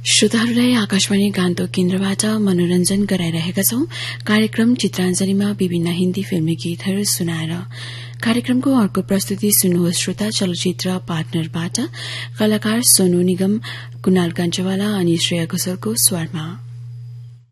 श्रोताहरूलाई आकाशवाणी गान्तोक केन्द्रबाट मनोरञ्जन गराइरहेका छौं। कार्यक्रम चित्राञ्जलीमा विभिन्न हिन्दी फिल्मी गीतहरू सुनाएर कार्यक्रमको अर्को प्रस्तुति सुन्नुहोस् श्रोता। चलचित्र पार्टनरबाट कलाकार सोनू निगम, कुणाल गन्जवाला अनि श्रेया घोषालको स्वरमा।